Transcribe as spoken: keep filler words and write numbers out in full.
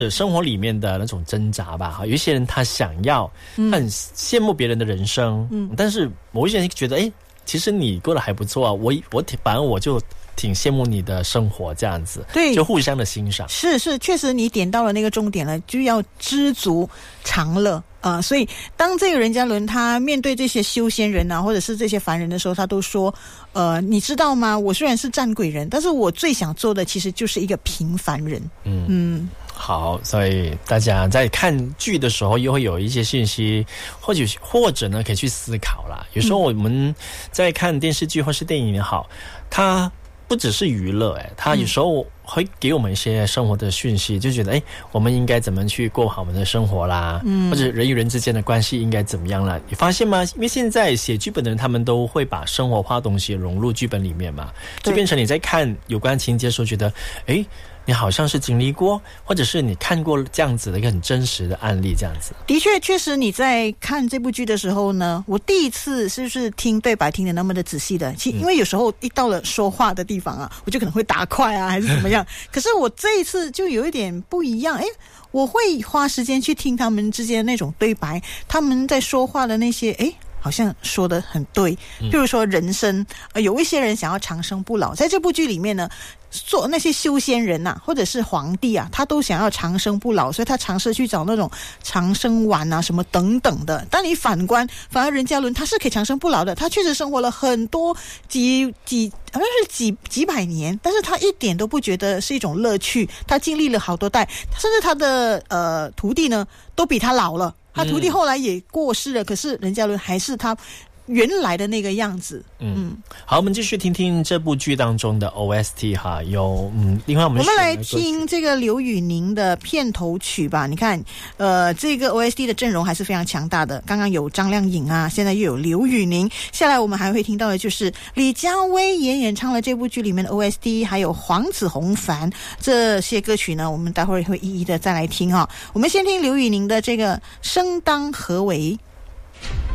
生活里面的那种挣扎吧。有一些人他想要很羡慕别人的人生，嗯，但是某一些人觉得，哎，其实你过得还不错啊，我我反而我就挺羡慕你的生活这样子， 对， 就互相的欣赏。 是是，确实你点到了那个重点了，就要知足常乐。呃，所以当这个任嘉伦他面对这些修仙人啊，或者是这些凡人的时候，他都说，呃，你知道吗？我虽然是战鬼人，但是我最想做的其实就是一个平凡人。嗯嗯。 好，所以大家在看剧的时候又会有一些信息，或者或者呢可以去思考啦。有时候我们在看电视剧或是电影也好，它不只是娱乐，哎，它有时候会给我们一些生活的讯息，就觉得哎，我们应该怎么去过好我们的生活啦，嗯，或者人与人之间的关系应该怎么样啦？你发现吗？因为现在写剧本的人，他们都会把生活化的东西融入剧本里面嘛，就变成你在看有关情节的时候，觉得哎，你好像是经历过，或者是你看过这样子的一个很真实的案例，这样子。 的确，确实你在看这部剧的时候呢，我第一次是不是听对白听得那么的仔细的？其因为有时候一到了说话的地方啊，我就可能会打快啊，还是怎么样。可是我这一次就有一点不一样，诶，我会花时间去听他们之间的那种对白，他们在说话的那些，诶。好像说得很对，譬如说人生，呃，有一些人想要长生不老，在这部剧里面呢，做那些修仙人呐、啊，或者是皇帝啊，他都想要长生不老，所以他尝试去找那种长生丸啊，什么等等的。但你反观，反而任嘉伦他是可以长生不老的，他确实生活了很多几几好像是几几百年，但是他一点都不觉得是一种乐趣。他经历了好多代，甚至他的呃徒弟呢，都比他老了。他徒弟后来也过世了，嗯、可是任嘉伦还是他原来的那个样子。嗯， 嗯好，我们继续听听这部剧当中的 O S T 哈，有嗯，另外我们我们来听这个刘宇宁的片头曲吧。你看，呃，这个 O S T 的阵容还是非常强大的。刚刚有张靓颖啊，现在又有刘宇宁，下来我们还会听到的就是李佳薇也演唱了这部剧里面的 O S T， 还有黄子弘凡这些歌曲呢，我们待会儿会一一的再来听哈。我们先听刘宇宁的这个《生当何为》。